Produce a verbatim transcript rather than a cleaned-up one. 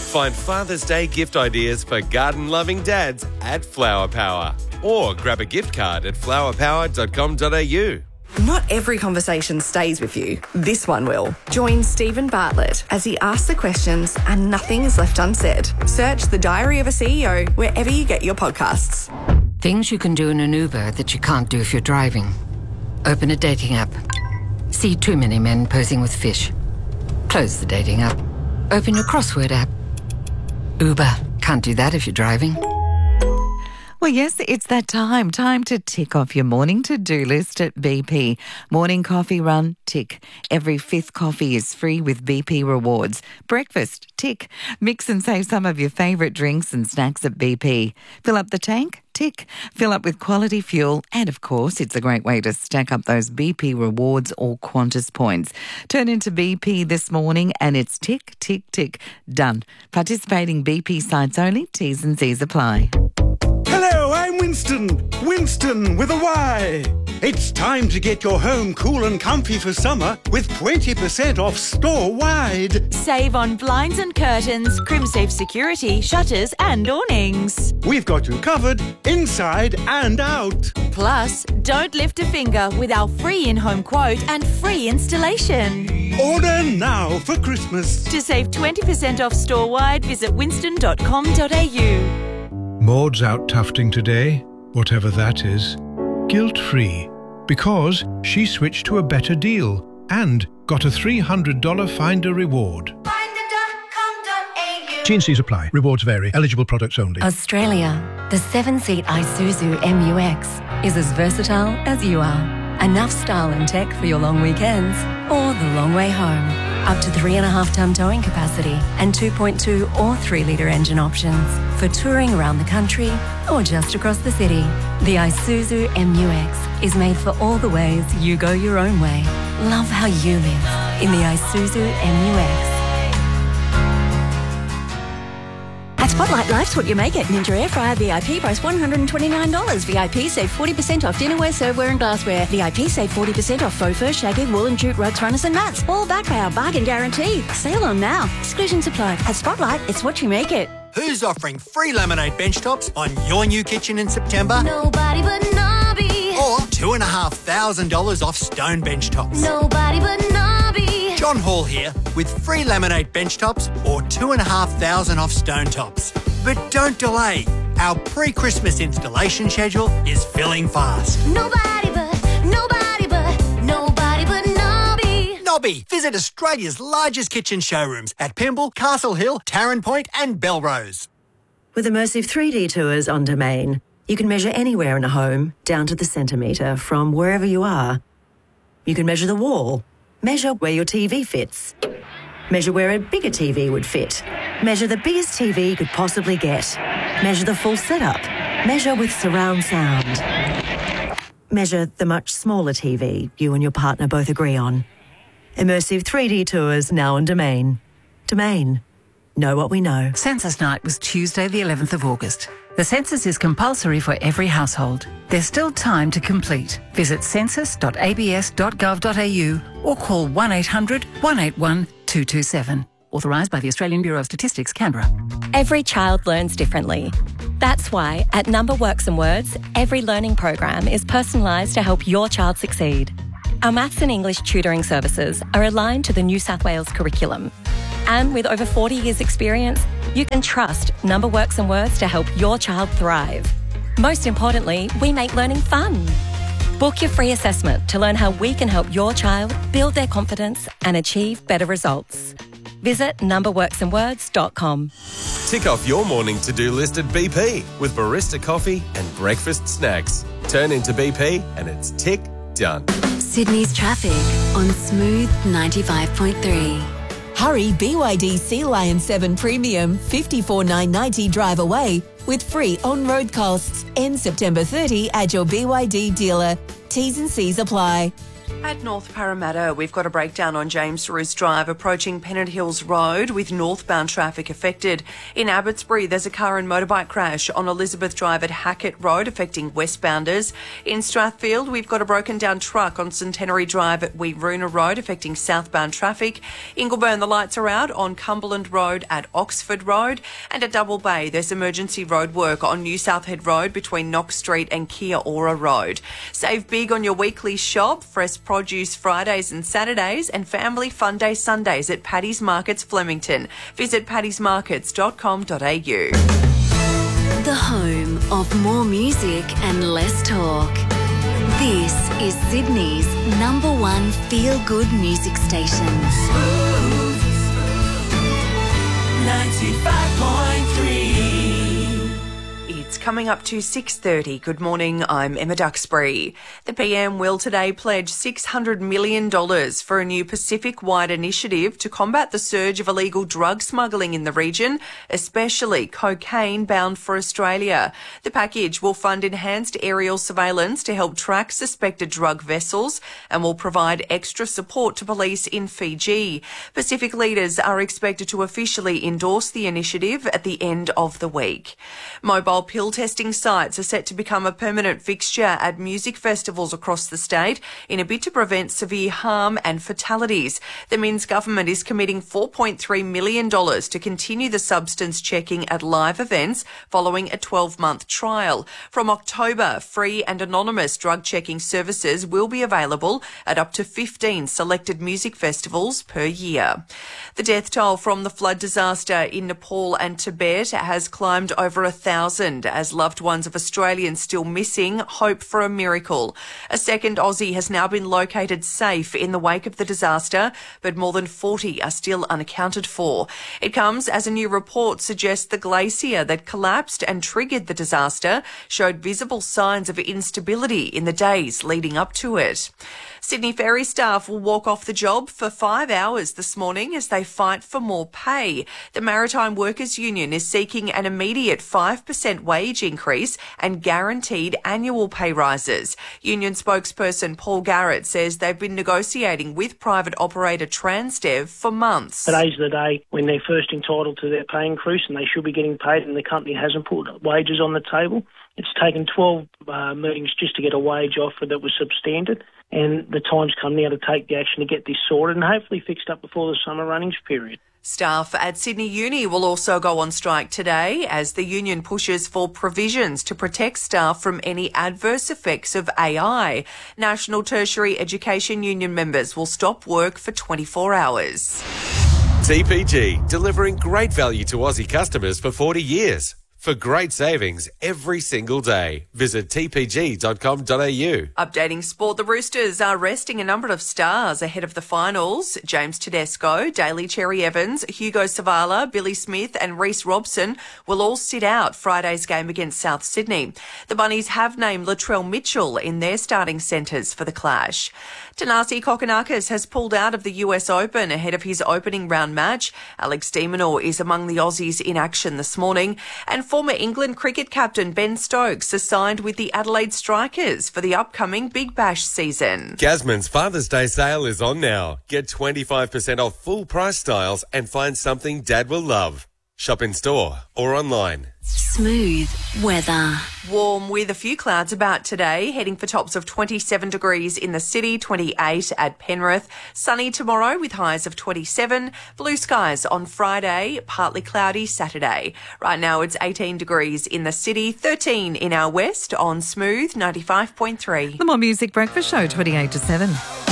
Find Father's Day gift ideas for garden-loving dads at Flower Power. Or grab a gift card at flower power dot com dot a u. Not every conversation stays with you. This one will. Join Stephen Bartlett as he asks the questions and nothing is left unsaid. Search The Diary of a C E O wherever you get your podcasts. Things you can do in an Uber that you can't do if you're driving. Open a dating app. See too many men posing with fish. Close the dating app. Open your crossword app. Uber. Can't do that if you're driving. Well, yes, it's that time. Time to tick off your morning to-do list at B P. Morning coffee run, tick. Every fifth coffee is free with B P rewards. Breakfast, tick. Mix and save some of your favourite drinks and snacks at B P. Fill up the tank, tick. Fill up with quality fuel. And, of course, it's a great way to stack up those B P rewards or Qantas points. Turn into B P this morning and it's tick, tick, tick. Done. Participating B P sites only. T's and C's apply. Hello, I'm Winston. Winston with a Y. It's time to get your home cool and comfy for summer with twenty percent off store-wide. Save on blinds and curtains, CrimSafe security, shutters and awnings. We've got you covered inside and out. Plus, don't lift a finger with our free in-home quote and free installation. Order now for Christmas. To save twenty percent off store-wide, visit winston dot com dot a u. Maud's out tufting today, whatever that is, guilt-free, because she switched to a better deal and got a three hundred dollars Finder reward. finder dot com dot a u. T and C's apply. Rewards vary. Eligible products only. Australia. The seven-seat Isuzu M U X is as versatile as you are. Enough style and tech for your long weekends or the long way home. Up to three and a half tonne towing capacity and two point two or three litre engine options for touring around the country or just across the city. The Isuzu M U X is made for all the ways you go your own way. Love how you live in the Isuzu M U X. At Spotlight, life's what you make it. Ninja Air Fryer V I P price one hundred twenty-nine dollars. V I P save forty percent off dinnerware, serveware and glassware. V I P save forty percent off faux fur, shaggy, wool and jute rugs, runners and mats. All backed by our bargain guarantee. Sale on now. Exclusions apply. At Spotlight, it's what you make it. Who's offering free laminate bench tops on your new kitchen in September? Nobody but Nobby. Or two and a half thousand dollars off stone bench tops? Nobody but Nobby. John Hall here with free laminate bench tops or two and a half thousand off stone tops. But don't delay. Our pre-Christmas installation schedule is filling fast. Nobody but, nobody but, nobody but Nobby. Nobby. Visit Australia's largest kitchen showrooms at Pymble, Castle Hill, Tarrant Point and Belrose. With immersive three D tours on Domain, you can measure anywhere in a home down to the centimetre from wherever you are. You can measure the wall, measure where your T V fits, measure where a bigger T V would fit, measure the biggest T V you could possibly get, measure the full setup, measure with surround sound, measure the much smaller T V you and your partner both agree on. Immersive three D tours now on Domain. Domain. Know what we know. Census night was Tuesday the eleventh of August. The census is compulsory for every household. There's still time to complete. Visit census dot a b s dot gov dot a u or call one eight hundred, one eight one, two two seven. Authorised by the Australian Bureau of Statistics, Canberra. Every child learns differently. That's why at Number Works and Words, every learning program is personalised to help your child succeed. Our maths and English tutoring services are aligned to the New South Wales curriculum. And with over forty years experience, you can trust Number Works and Words to help your child thrive. Most importantly, we make learning fun. Book your free assessment to learn how we can help your child build their confidence and achieve better results. Visit number works and words dot com. Tick off your morning to-do list at B P with barista coffee and breakfast snacks. Turn into B P and it's tick done. Sydney's traffic on Smooth ninety-five point three. Hurry, B Y D Sea Lion seven Premium, fifty-four thousand nine hundred ninety drive away with free on-road costs. End September thirtieth at your B Y D dealer. T's and C's apply. At North Parramatta, we've got a breakdown on James Roos Drive approaching Pennant Hills Road with northbound traffic affected. In Abbotsbury, there's a car and motorbike crash on Elizabeth Drive at Hackett Road affecting westbounders. In Strathfield, we've got a broken down truck on Centenary Drive at Weeroona Road affecting southbound traffic. Ingleburn, the lights are out on Cumberland Road at Oxford Road. And at Double Bay, there's emergency road work on New South Head Road between Knox Street and Kia Ora Road. Save big on your weekly shop. Fresh produce Fridays and Saturdays and Family Fun Day Sundays at Paddy's Markets Flemington. Visit paddys markets dot com dot a u. The home of more music and less talk. This is Sydney's number one feel-good music station. ninety-five point three. It's coming up to six thirty. Good morning, I'm Emma Duxbury. The P M will today pledge six hundred million dollars for a new Pacific-wide initiative to combat the surge of illegal drug smuggling in the region, especially cocaine bound for Australia. The package will fund enhanced aerial surveillance to help track suspected drug vessels and will provide extra support to police in Fiji. Pacific leaders are expected to officially endorse the initiative at the end of the week. Mobile pill testing sites are set to become a permanent fixture at music festivals across the state in a bid to prevent severe harm and fatalities. The Minns government is committing four point three million dollars to continue the substance checking at live events following a twelve-month trial. From October, free and anonymous drug checking services will be available at up to fifteen selected music festivals per year. The death toll from the flood disaster in Nepal and Tibet has climbed over a thousand as loved ones of Australians still missing hope for a miracle. A second Aussie has now been located safe in the wake of the disaster, but more than forty are still unaccounted for. It comes as a new report suggests the glacier that collapsed and triggered the disaster showed visible signs of instability in the days leading up to it. Sydney Ferry staff will walk off the job for five hours this morning as they fight for more pay. The Maritime Workers Union is seeking an immediate five percent wage increase and guaranteed annual pay rises. Union spokesperson Paul Garrett says they've been negotiating with private operator Transdev for months. Today's the day when they're first entitled to their pay increase and they should be getting paid, and the company hasn't put wages on the table. It's taken twelve uh, meetings just to get a wage offer that was substandard, and the time's come now to take the action to get this sorted and hopefully fixed up before the summer runnings period. Staff at Sydney Uni will also go on strike today as the union pushes for provisions to protect staff from any adverse effects of A I. National Tertiary Education Union members will stop work for twenty-four hours. T P G, delivering great value to Aussie customers for forty years. For great savings every single day, visit t p g dot com dot a u. Updating sport, the Roosters are resting a number of stars ahead of the finals. James Tedesco, Daly Cherry-Evans, Hugo Savala, Billy Smith and Reece Robson will all sit out Friday's game against South Sydney. The Bunnies have named Latrell Mitchell in their starting centres for the clash. Tanasi Kokonakis has pulled out of the U S Open ahead of his opening round match. Alex de Minaur is among the Aussies in action this morning. And former England cricket captain Ben Stokes has signed with the Adelaide Strikers for the upcoming Big Bash season. Gasman's Father's Day sale is on now. Get twenty-five percent off full price styles and find something Dad will love. Shop in store or online. Smooth weather. Warm with a few clouds about today, heading for tops of twenty-seven degrees in the city, twenty-eight at Penrith. Sunny tomorrow with highs of twenty-seven. Blue skies on Friday, partly cloudy Saturday. Right now it's eighteen degrees in the city, thirteen in our west on Smooth ninety-five point three. The More Music Breakfast Show, twenty-eight to seven.